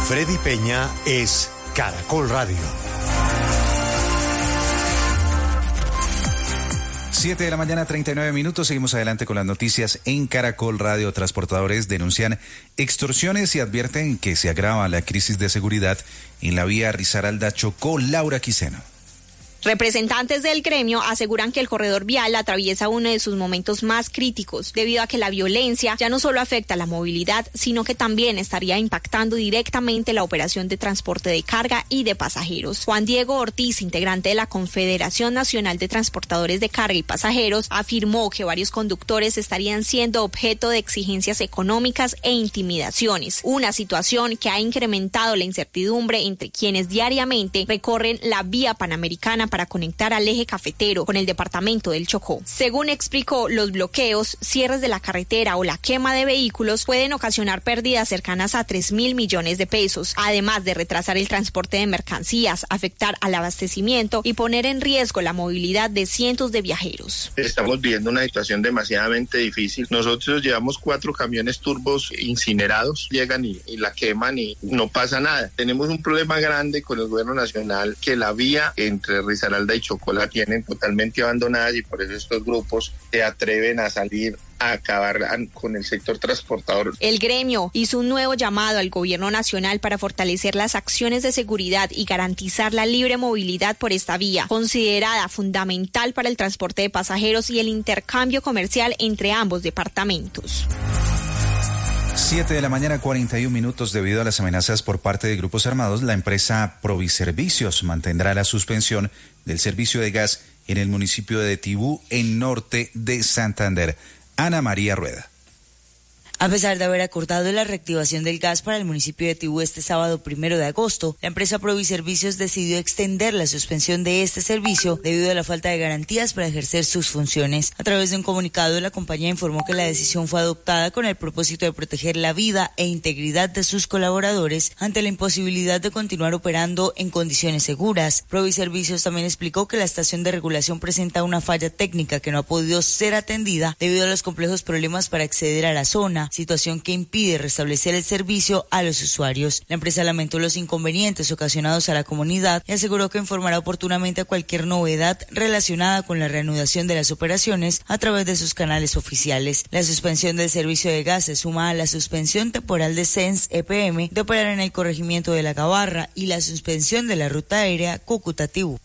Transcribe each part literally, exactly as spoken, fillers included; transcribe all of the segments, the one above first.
Freddy Peña es Caracol Radio. siete de la mañana, treinta y nueve minutos. Seguimos adelante con las noticias en Caracol Radio. Transportadores denuncian extorsiones y advierten que se agrava la crisis de seguridad en la vía Risaralda-Chocó. Laura Quiseno. Representantes del gremio aseguran que el corredor vial atraviesa uno de sus momentos más críticos, debido a que la violencia ya no solo afecta la movilidad, sino que también estaría impactando directamente la operación de transporte de carga y de pasajeros. Juan Diego Ortiz, integrante de la Confederación Nacional de Transportadores de Carga y Pasajeros, afirmó que varios conductores estarían siendo objeto de exigencias económicas e intimidaciones, una situación que ha incrementado la incertidumbre entre quienes diariamente recorren la vía panamericana para conectar al eje cafetero con el departamento del Chocó. Según explicó, los bloqueos, cierres de la carretera o la quema de vehículos pueden ocasionar pérdidas cercanas a tres mil millones de pesos, además de retrasar el transporte de mercancías, afectar al abastecimiento y poner en riesgo la movilidad de cientos de viajeros. Estamos viviendo una situación demasiadamente difícil. Nosotros llevamos cuatro camiones turbos incinerados, llegan y, y la queman y no pasa nada. Tenemos un problema grande con el gobierno nacional, que la vía entre Risaralda y Chocó la tienen totalmente abandonadas, y por eso estos grupos se atreven a salir a acabar con el sector transportador. El gremio hizo un nuevo llamado al gobierno nacional para fortalecer las acciones de seguridad y garantizar la libre movilidad por esta vía, considerada fundamental para el transporte de pasajeros y el intercambio comercial entre ambos departamentos. siete de la mañana, cuarenta y un minutos. Debido a las amenazas por parte de grupos armados, la empresa Proviservicios mantendrá la suspensión del servicio de gas en el municipio de Tibú, en norte de Santander. Ana María Rueda. A pesar de haber acordado la reactivación del gas para el municipio de Tibú este sábado primero de agosto, la empresa Proviservicios decidió extender la suspensión de este servicio debido a la falta de garantías para ejercer sus funciones. A través de un comunicado, la compañía informó que la decisión fue adoptada con el propósito de proteger la vida e integridad de sus colaboradores ante la imposibilidad de continuar operando en condiciones seguras. Proviservicios también explicó que la estación de regulación presenta una falla técnica que no ha podido ser atendida debido a los complejos problemas para acceder a la zona, situación que impide restablecer el servicio a los usuarios. La empresa lamentó los inconvenientes ocasionados a la comunidad y aseguró que informará oportunamente a cualquier novedad relacionada con la reanudación de las operaciones a través de sus canales oficiales. La suspensión del servicio de gas se suma a la suspensión temporal de Sens E P M de operar en el corregimiento de La Gabarra y la suspensión de la ruta aérea Cúcuta-Tibú.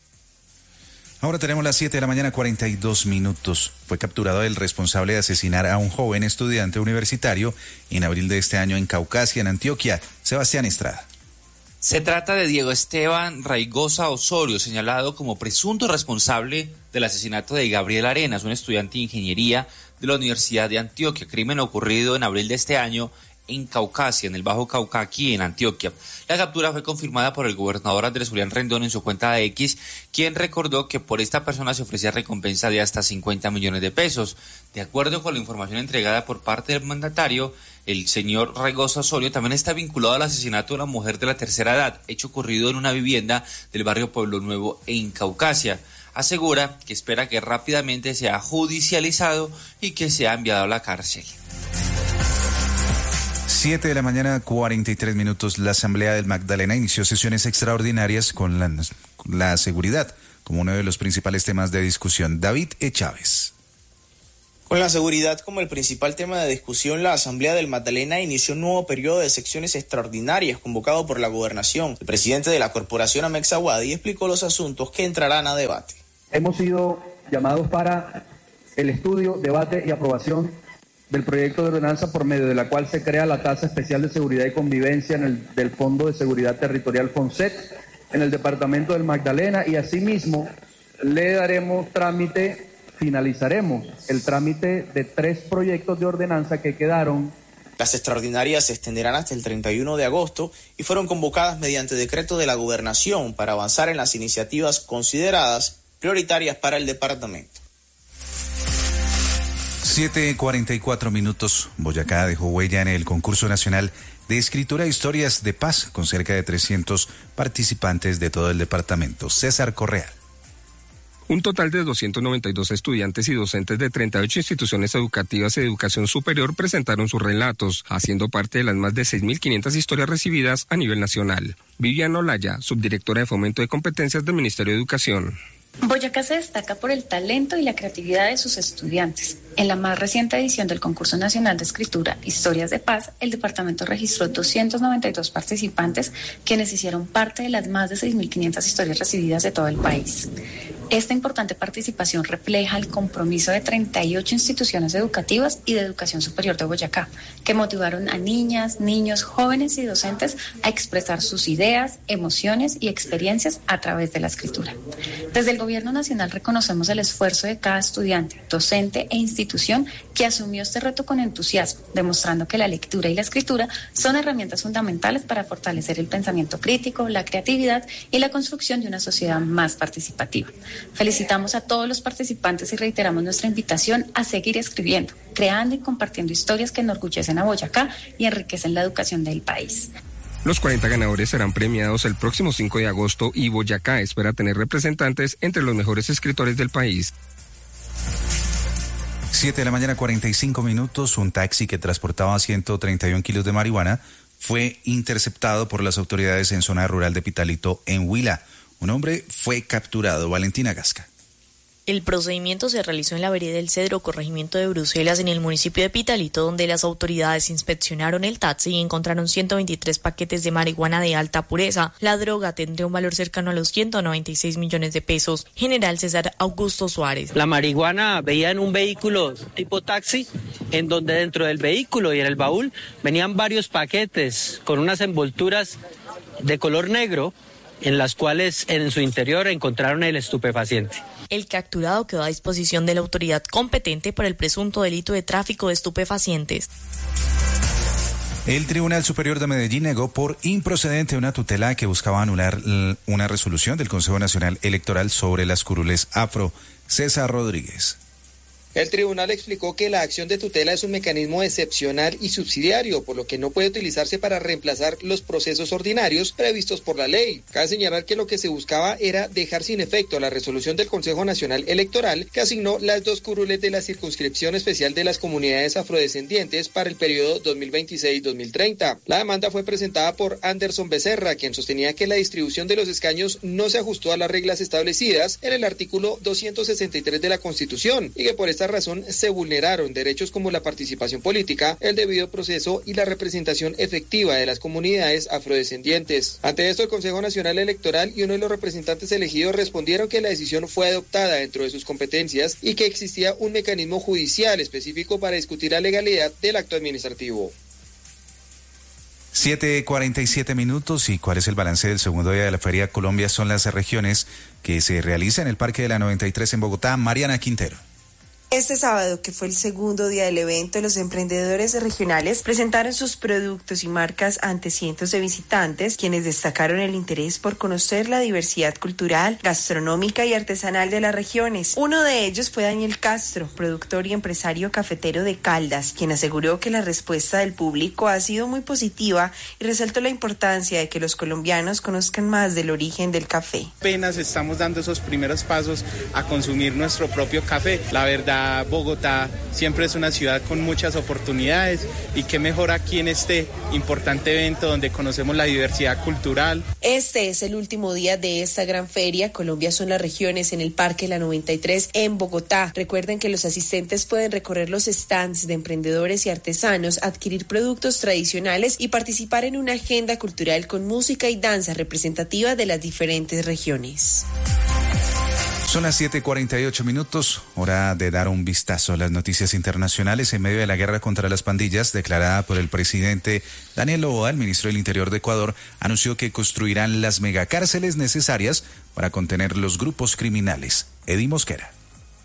Ahora tenemos las siete de la mañana, cuarenta y dos minutos. Fue capturado el responsable de asesinar a un joven estudiante universitario en abril de este año en Caucasia, en Antioquia. Sebastián Estrada. Se trata de Diego Esteban Raigosa Osorio, señalado como presunto responsable del asesinato de Gabriel Arenas, un estudiante de ingeniería de la Universidad de Antioquia, crimen ocurrido en abril de este año en Caucasia, en el Bajo Cauca, aquí en Antioquia. La captura fue confirmada por el gobernador Andrés Julián Rendón en su cuenta de X, quien recordó que por esta persona se ofrecía recompensa de hasta cincuenta millones de pesos. De acuerdo con la información entregada por parte del mandatario, el señor Raigosa Osorio también está vinculado al asesinato de una mujer de la tercera edad, hecho ocurrido en una vivienda del barrio Pueblo Nuevo en Caucasia. Asegura que espera que rápidamente sea judicializado y que sea enviado a la cárcel. siete de la mañana, cuarenta y tres minutos. La Asamblea del Magdalena inició sesiones extraordinarias con la, la seguridad como uno de los principales temas de discusión. David E. Chávez. Con la seguridad como el principal tema de discusión, la Asamblea del Magdalena inició un nuevo periodo de secciones extraordinarias convocado por la Gobernación. El presidente de la corporación, Amexa Wadi, explicó los asuntos que entrarán a debate. Hemos sido llamados para el estudio, debate y aprobación del proyecto de ordenanza por medio de la cual se crea la Tasa Especial de Seguridad y Convivencia en el, del Fondo de Seguridad Territorial FONSET en el departamento del Magdalena, y asimismo le daremos trámite, finalizaremos el trámite de tres proyectos de ordenanza que quedaron. Las extraordinarias se extenderán hasta el treinta y uno de agosto y fueron convocadas mediante decreto de la Gobernación para avanzar en las iniciativas consideradas prioritarias para el departamento. siete cuarenta y cuatro minutos. Boyacá dejó huella en el concurso nacional de escritura de historias de paz con cerca de trescientos participantes de todo el departamento. César Correa. Un total de doscientos noventa y dos estudiantes y docentes de treinta y ocho instituciones educativas de educación superior presentaron sus relatos, haciendo parte de las más de seis mil quinientas historias recibidas a nivel nacional. Viviana Olaya, subdirectora de Fomento de Competencias del Ministerio de Educación. Boyacá se destaca por el talento y la creatividad de sus estudiantes. En la más reciente edición del Concurso Nacional de Escritura Historias de Paz, el departamento registró doscientos noventa y dos participantes, quienes hicieron parte de las más de seis mil quinientas historias recibidas de todo el país. Esta importante participación refleja el compromiso de treinta y ocho instituciones educativas y de educación superior de Boyacá, que motivaron a niñas, niños, jóvenes y docentes a expresar sus ideas, emociones y experiencias a través de la escritura. Desde el Gobierno Nacional reconocemos el esfuerzo de cada estudiante, docente e institución que asumió este reto con entusiasmo, demostrando que la lectura y la escritura son herramientas fundamentales para fortalecer el pensamiento crítico, la creatividad y la construcción de una sociedad más participativa. Felicitamos a todos los participantes y reiteramos nuestra invitación a seguir escribiendo, creando y compartiendo historias que enorgullecen a Boyacá y enriquecen la educación del país. Los cuarenta ganadores serán premiados el próximo cinco de agosto y Boyacá espera tener representantes entre los mejores escritores del país. siete de la mañana, cuarenta y cinco minutos. Un taxi que transportaba ciento treinta y un kilos de marihuana fue interceptado por las autoridades en zona rural de Pitalito, en Huila. Un hombre fue capturado. Valentina Gasca. El procedimiento se realizó en la vereda del Cedro, corregimiento de Bruselas, en el municipio de Pitalito, donde las autoridades inspeccionaron el taxi y encontraron ciento veintitrés paquetes de marihuana de alta pureza. La droga tendría un valor cercano a los ciento noventa y seis millones de pesos. General César Augusto Suárez. La marihuana veía en un vehículo tipo taxi, en donde dentro del vehículo y en el baúl venían varios paquetes con unas envolturas de color negro, en las cuales en su interior encontraron el estupefaciente. El capturado quedó a disposición de la autoridad competente por el presunto delito de tráfico de estupefacientes. El Tribunal Superior de Medellín negó por improcedente una tutela que buscaba anular una resolución del Consejo Nacional Electoral sobre las curules afro. César Rodríguez. El tribunal explicó que la acción de tutela es un mecanismo excepcional y subsidiario, por lo que no puede utilizarse para reemplazar los procesos ordinarios previstos por la ley. Cabe señalar que lo que se buscaba era dejar sin efecto la resolución del Consejo Nacional Electoral que asignó las dos curules de la circunscripción especial de las comunidades afrodescendientes para el periodo dos mil veintiséis dos mil treinta. La demanda fue presentada por Anderson Becerra, quien sostenía que la distribución de los escaños no se ajustó a las reglas establecidas en el artículo doscientos sesenta y tres de la Constitución y que por esta razón se vulneraron derechos como la participación política, el debido proceso y la representación efectiva de las comunidades afrodescendientes. Ante esto, el Consejo Nacional Electoral y uno de los representantes elegidos respondieron que la decisión fue adoptada dentro de sus competencias y que existía un mecanismo judicial específico para discutir la legalidad del acto administrativo. siete cuarenta y siete minutos. ¿Y cuál es el balance del segundo día de la Feria Colombia? Son las regiones que se realiza en el Parque de la noventa y tres en Bogotá. Mariana Quintero. Este sábado, que fue el segundo día del evento, los emprendedores regionales presentaron sus productos y marcas ante cientos de visitantes, quienes destacaron el interés por conocer la diversidad cultural, gastronómica y artesanal de las regiones. Uno de ellos fue Daniel Castro, productor y empresario cafetero de Caldas, quien aseguró que la respuesta del público ha sido muy positiva y resaltó la importancia de que los colombianos conozcan más del origen del café. Apenas estamos dando esos primeros pasos a consumir nuestro propio café. La verdad, Bogotá siempre es una ciudad con muchas oportunidades y qué mejor aquí en este importante evento donde conocemos la diversidad cultural. Este es el último día de esta gran feria. Colombia son las regiones en el Parque La noventa y tres en Bogotá. Recuerden que los asistentes pueden recorrer los stands de emprendedores y artesanos, adquirir productos tradicionales y participar en una agenda cultural con música y danza representativa de las diferentes regiones. Son las siete cuarenta y ocho minutos, hora de dar un vistazo a las noticias internacionales. En medio de la guerra contra las pandillas declarada por el presidente Daniel Noboa, el ministro del Interior de Ecuador anunció que construirán las megacárceles necesarias para contener los grupos criminales. Eddie Mosquera.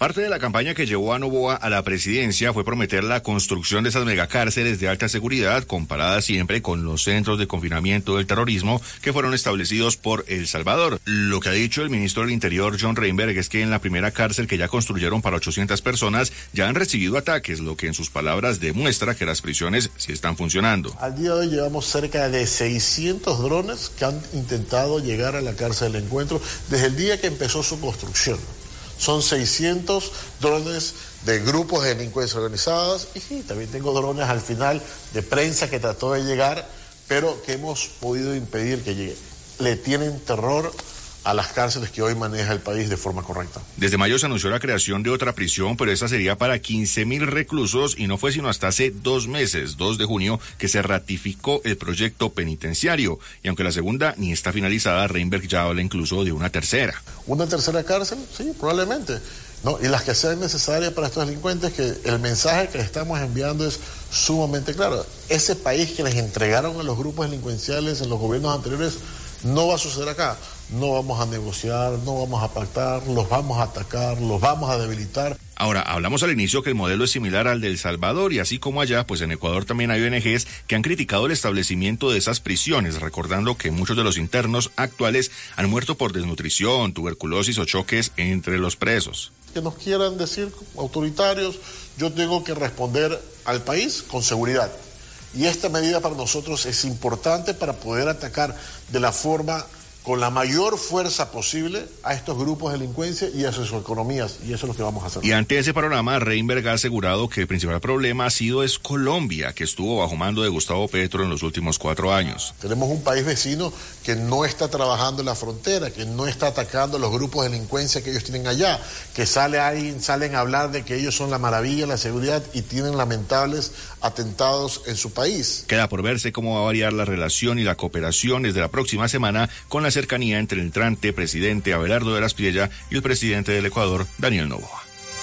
Parte de la campaña que llevó a Noboa a la presidencia fue prometer la construcción de esas megacárceles de alta seguridad, comparadas siempre con los centros de confinamiento del terrorismo que fueron establecidos por El Salvador. Lo que ha dicho el ministro del Interior, John Reinberg, es que en la primera cárcel que ya construyeron para ochocientas personas ya han recibido ataques, lo que en sus palabras demuestra que las prisiones sí están funcionando. Al día de hoy llevamos cerca de seiscientos drones que han intentado llegar a la cárcel del Encuentro desde el día que empezó su construcción. Son seiscientos drones de grupos de delincuencia organizadas y sí, también tengo drones al final de prensa que trató de llegar, pero que hemos podido impedir que llegue. Le tienen terror a las cárceles que hoy maneja el país de forma correcta. Desde mayo se anunció la creación de otra prisión, pero esta sería para quince mil reclusos y no fue sino hasta hace dos meses, dos de junio, que se ratificó el proyecto penitenciario. Y aunque la segunda ni está finalizada, Reinberg ya habla incluso de una tercera. ¿Una tercera cárcel? Sí, probablemente. No, y las que sean necesarias para estos delincuentes, que el mensaje que les estamos enviando es sumamente claro. Ese país que les entregaron a los grupos delincuenciales en los gobiernos anteriores no va a suceder acá. No vamos a negociar, no vamos a pactar, los vamos a atacar, los vamos a debilitar. Ahora, hablamos al inicio que el modelo es similar al de El Salvador y así como allá, pues en Ecuador también hay O N Ges que han criticado el establecimiento de esas prisiones, recordando que muchos de los internos actuales han muerto por desnutrición, tuberculosis o choques entre los presos. Que nos quieran decir autoritarios, yo tengo que responder al país con seguridad. Y esta medida para nosotros es importante para poder atacar de la forma, con la mayor fuerza posible a estos grupos de delincuencia y a sus economías, y eso es lo que vamos a hacer. Y ante ese panorama, Reinberg ha asegurado que el principal problema ha sido es Colombia, que estuvo bajo mando de Gustavo Petro en los últimos cuatro años. Tenemos un país vecino que no está trabajando en la frontera, que no está atacando a los grupos de delincuencia que ellos tienen allá, que sale ahí, salen a hablar de que ellos son la maravilla, la seguridad, y tienen lamentables atentados en su país. Queda por verse cómo va a variar la relación y la cooperación desde la próxima semana con la cercanía entre el entrante presidente Abelardo de la Espriella y el presidente del Ecuador, Daniel Noboa.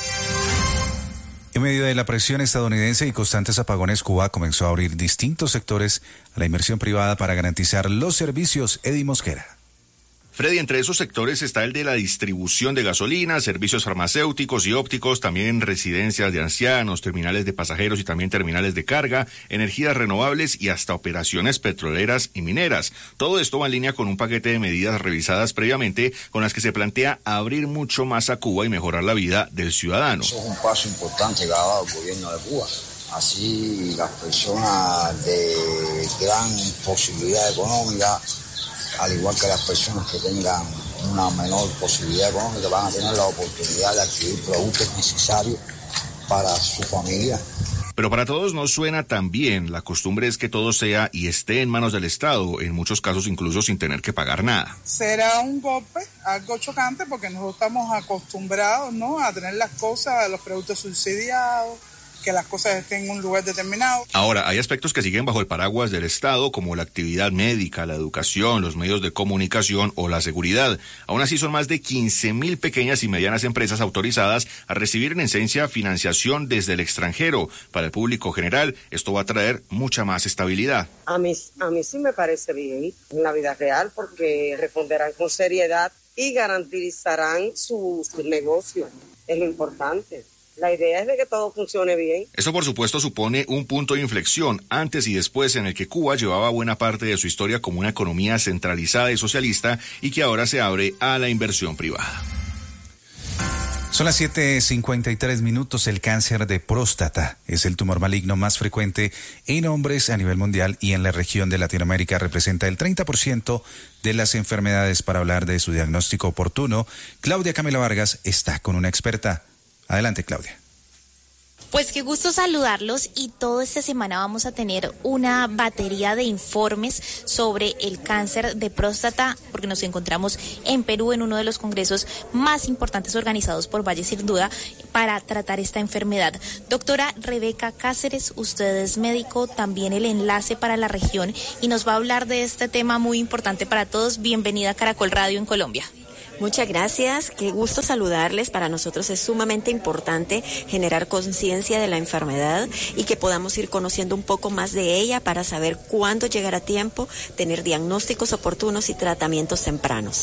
En medio de la presión estadounidense y constantes apagones, Cuba comenzó a abrir distintos sectores a la inversión privada para garantizar los servicios. Eddie Mosquera. Freddy, entre esos sectores está el de la distribución de gasolina, servicios farmacéuticos y ópticos, también residencias de ancianos, terminales de pasajeros y también terminales de carga, energías renovables y hasta operaciones petroleras y mineras. Todo esto va en línea con un paquete de medidas revisadas previamente con las que se plantea abrir mucho más a Cuba y mejorar la vida del ciudadano. Eso es un paso importante que ha dado el gobierno de Cuba. Así las personas de gran posibilidad económica, al igual que las personas que tengan una menor posibilidad económica, van a tener la oportunidad de adquirir productos necesarios para su familia. Pero para todos no suena tan bien. La costumbre es que todo sea y esté en manos del Estado, en muchos casos incluso sin tener que pagar nada. Será un golpe, algo chocante, porque nosotros estamos acostumbrados, ¿no?, a tener las cosas, los productos subsidiados, que las cosas estén en un lugar determinado. Ahora, hay aspectos que siguen bajo el paraguas del Estado, como la actividad médica, la educación, los medios de comunicación o la seguridad. Aún así, son más de quince mil pequeñas y medianas empresas autorizadas a recibir en esencia financiación desde el extranjero. Para el público general, esto va a traer mucha más estabilidad. A mí, a mí sí me parece bien en la vida real, porque responderán con seriedad y garantizarán su, su negocio. Es lo importante. La idea es de que todo funcione bien. Esto, por supuesto, supone un punto de inflexión antes y después en el que Cuba llevaba buena parte de su historia como una economía centralizada y socialista y que ahora se abre a la inversión privada. Son las siete cincuenta y tres minutos. El cáncer de próstata es el tumor maligno más frecuente en hombres a nivel mundial y en la región de Latinoamérica representa el treinta por ciento de las enfermedades. Para hablar de su diagnóstico oportuno, Claudia Camila Vargas está con una experta. Adelante, Claudia. Pues qué gusto saludarlos, y toda esta semana vamos a tener una batería de informes sobre el cáncer de próstata, porque nos encontramos en Perú en uno de los congresos más importantes organizados por Valle Sin Duda para tratar esta enfermedad. Doctora Rebeca Cáceres, usted es médico, también el enlace para la región, y nos va a hablar de este tema muy importante para todos. Bienvenida a Caracol Radio en Colombia. Muchas gracias, qué gusto saludarles. Para nosotros es sumamente importante generar conciencia de la enfermedad y que podamos ir conociendo un poco más de ella para saber cuándo llegar a tiempo, tener diagnósticos oportunos y tratamientos tempranos.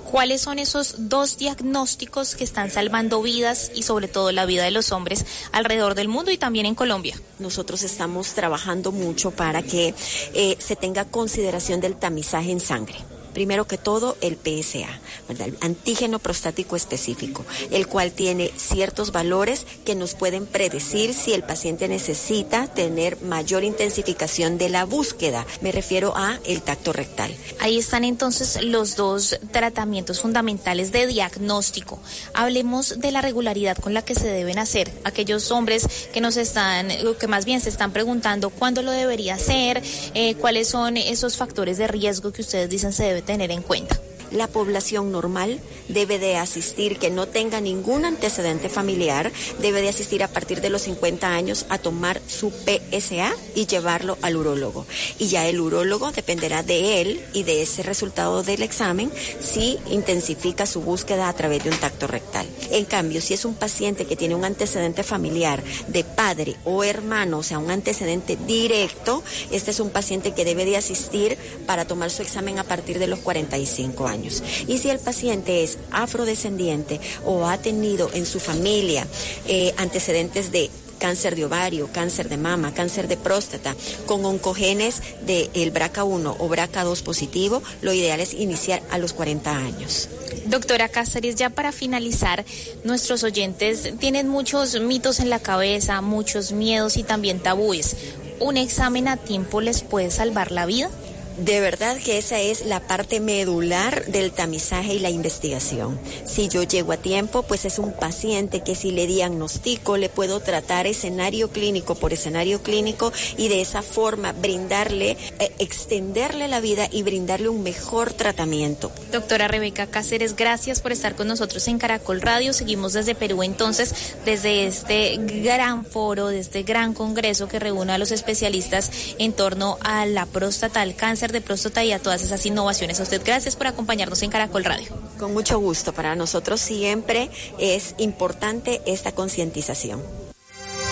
¿Cuáles son esos dos diagnósticos que están salvando vidas y sobre todo la vida de los hombres alrededor del mundo y también en Colombia? Nosotros estamos trabajando mucho para que eh, se tenga consideración del tamizaje en sangre. Primero que todo, el P S A, ¿verdad? El antígeno prostático específico, el cual tiene ciertos valores que nos pueden predecir si el paciente necesita tener mayor intensificación de la búsqueda. Me refiero a el tacto rectal. Ahí están entonces los dos tratamientos fundamentales de diagnóstico. Hablemos de la regularidad con la que se deben hacer. Aquellos hombres que nos están, que más bien se están preguntando cuándo lo debería hacer, eh, cuáles son esos factores de riesgo que ustedes dicen se debe tener en cuenta. La población normal debe de asistir, que no tenga ningún antecedente familiar, debe de asistir a partir de los cincuenta años a tomar su P S A y llevarlo al urólogo. Y ya el urólogo dependerá de él y de ese resultado del examen si intensifica su búsqueda a través de un tacto rectal. En cambio, si es un paciente que tiene un antecedente familiar de padre o hermano, o sea, un antecedente directo, este es un paciente que debe de asistir para tomar su examen a partir de los cuarenta y cinco años. Y si el paciente es afrodescendiente o ha tenido en su familia eh, antecedentes de cáncer de ovario, cáncer de mama, cáncer de próstata, con oncogenes del B R C A uno o B R C A dos positivo, lo ideal es iniciar a los cuarenta años. Doctora Cáceres, ya para finalizar, nuestros oyentes tienen muchos mitos en la cabeza, muchos miedos y también tabúes. ¿Un examen a tiempo les puede salvar la vida? De verdad que esa es la parte medular del tamizaje y la investigación. Si yo llego a tiempo, pues es un paciente que si le diagnostico, le puedo tratar escenario clínico por escenario clínico y de esa forma brindarle, eh, extenderle la vida y brindarle un mejor tratamiento. Doctora Rebeca Cáceres, gracias por estar con nosotros en Caracol Radio. Seguimos desde Perú entonces, desde este gran foro, de este gran congreso que reúne a los especialistas en torno a la próstata, al cáncer de próstata y a todas esas innovaciones. A usted gracias por acompañarnos en Caracol Radio. Con mucho gusto. Para nosotros siempre es importante esta concientización.